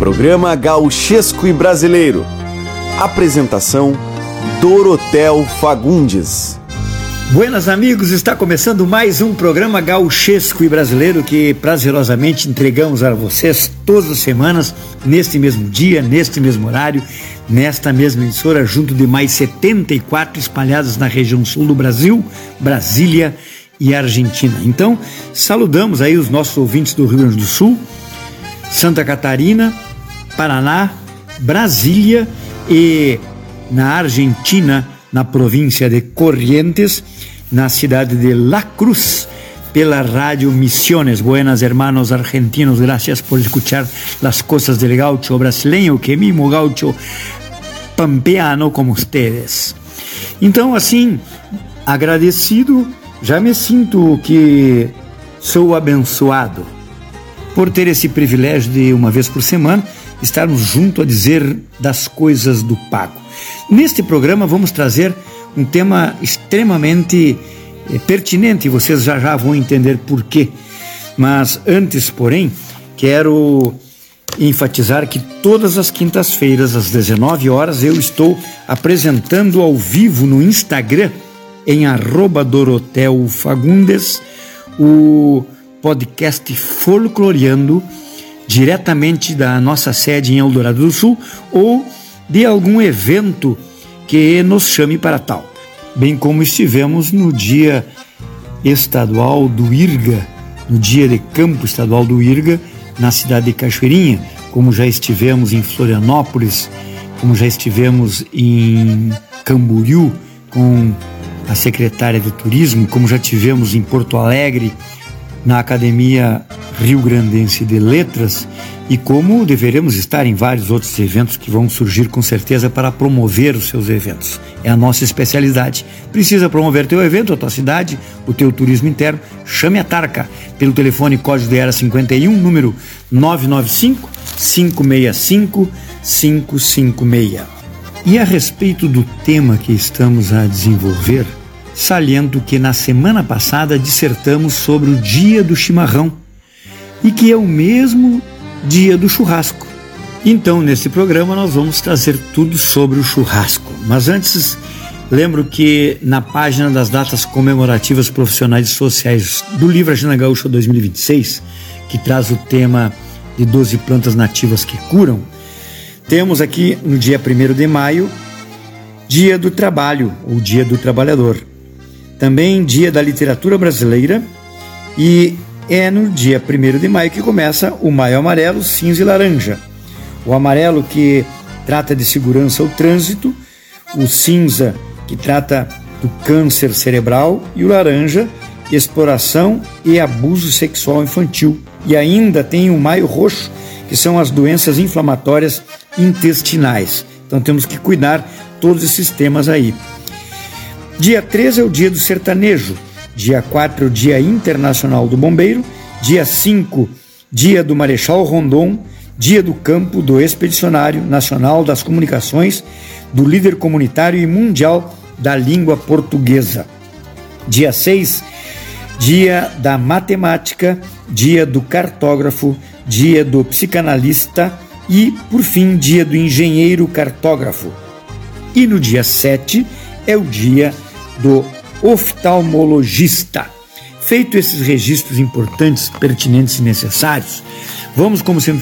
Programa Gauchesco e Brasileiro. Apresentação: Dorotheu Fagundes. Buenas amigos, está começando mais um programa Gauchesco e Brasileiro que prazerosamente entregamos a vocês todas as semanas, neste mesmo dia, neste mesmo horário, nesta mesma emissora, junto de mais 74 espalhadas na região sul do Brasil, Brasília e Argentina. Então, saludamos aí os nossos ouvintes do Rio Grande do Sul, Santa Catarina, Paraná, Brasília e na Argentina, na província de Corrientes, na cidade de La Cruz, pela Rádio Misiones. Buenas hermanos argentinos, gracias por escuchar las cosas del gaucho brasileño, que mismo gaucho pampeano como ustedes. Então, assim, agradecido, já me sinto que sou abençoado por ter esse privilégio de, uma vez por semana, estarmos juntos a dizer das coisas do pago. Neste programa vamos trazer um tema extremamente pertinente, vocês já vão entender por quê. Mas antes, porém, quero enfatizar que todas as quintas-feiras, às 19 horas, eu estou apresentando ao vivo no Instagram, em @Dorotheu Fagundes, o podcast Folcloreando, diretamente da nossa sede em Eldorado do Sul, ou de algum evento que nos chame para tal. Bem como estivemos no dia estadual do IRGA, no dia de campo estadual do IRGA, na cidade de Cachoeirinha, como já estivemos em Florianópolis, como já estivemos em Camboriú com a secretária de Turismo, como já tivemos em Porto Alegre, na Academia Rio Grandense de Letras, e como deveremos estar em vários outros eventos que vão surgir com certeza para promover os seus eventos. É a nossa especialidade. Precisa promover teu evento, a tua cidade, o teu turismo interno? Chame a Tarca pelo telefone código de era 51, número 995-565-556. E a respeito do tema que estamos a desenvolver, saliento que na semana passada dissertamos sobre o dia do chimarrão e que é o mesmo dia do churrasco. Então, nesse programa nós vamos trazer tudo sobre o churrasco. Mas antes, lembro que na página das datas comemorativas profissionais e sociais do livro Agenda Gaúcha 2026, que traz o tema de 12 plantas nativas que curam, temos aqui no dia 1º de maio, Dia do Trabalho, ou Dia do Trabalhador. Também Dia da Literatura Brasileira, e é no dia 1º de maio que começa o Maio Amarelo, Cinza e Laranja. O amarelo, que trata de segurança ao trânsito, o cinza, que trata do câncer cerebral, e o laranja, exploração e abuso sexual infantil. E ainda tem o Maio Roxo, que são as doenças inflamatórias intestinais. Então temos que cuidar todos esses temas aí. Dia 13 é o Dia do Sertanejo, dia 4 é o Dia Internacional do Bombeiro, dia 5, Dia do Marechal Rondon, Dia do Campo, do Expedicionário Nacional das Comunicações, do Líder Comunitário e Mundial da Língua Portuguesa. Dia 6, Dia da Matemática, Dia do Cartógrafo, Dia do Psicanalista e, por fim, Dia do Engenheiro Cartógrafo. E no dia 7 é o Dia do Oftalmologista. Feito esses registros importantes, pertinentes e necessários, vamos, como sempre